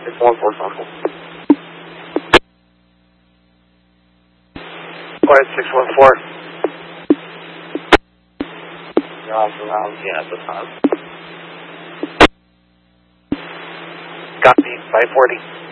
614 Central. Quiet 614. You're off around, yeah, at the time. Copy, 540.